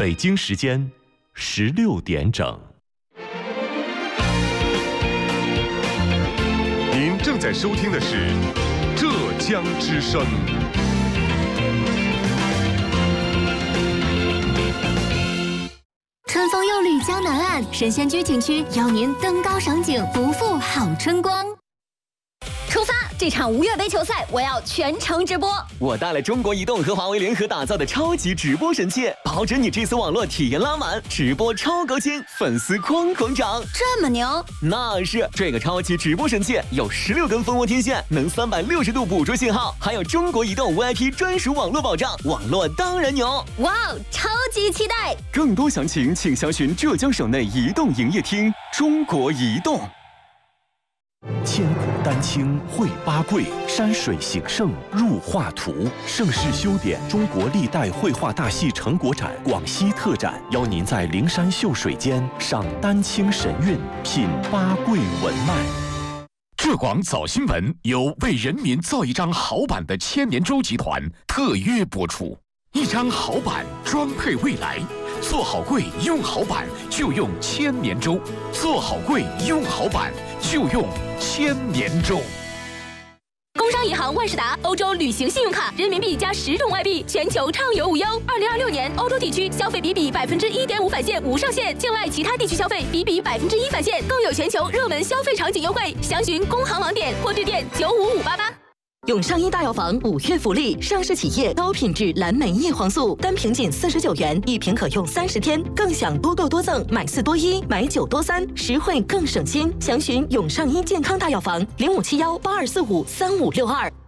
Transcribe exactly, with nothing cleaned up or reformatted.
北京时间十六点整。 您正在收听的是浙江之声。 春风又绿江南岸，神仙居景区邀您登高赏景，不负好春光。出发！这场无越杯球赛，我要全程直播。 我带了中国移动和华为联合打造的超级直播神器，保准你这次网络体验拉满，直播超高清，粉丝哐哐涨。 这么牛？ 那是，这个超级直播神器有十六根蜂窝天线，能三百六十度捕捉信号，还有中国移动 V I P 专属网络保障，网络当然牛。 哇哦，超级期待！ 更多详情请详询浙江省内移动营业厅。中国移动。 千古丹青绘八桂，山水形胜入画图。盛世修典中国历代绘画大戏成果展广西特展，邀您在灵山秀水间赏丹青神韵，品八桂文脉。 浙广早新闻由为人民造一张好版的千年舟集团特约播出，一张好版装配未来。做好柜用好版就用千年舟，做好柜用好版就用千年舟。 工商银行万事达欧洲旅行信用卡，人民币加十种外币，全球畅游无忧。二零二六年欧洲地区消费比比百分之一点五返现无上限，境外其他地区消费比比百分之一返现，更有全球热门消费场景优惠。详询工行网点或致电九五五八八。 永上一大药房五月福利，上市企业高品质蓝莓叶黄素，单瓶仅四十九元，一瓶可用三十天，更享多购多赠，买四多一，买九多三，实惠更省心。详询永上一健康大药房零五七幺八二四五三五六二。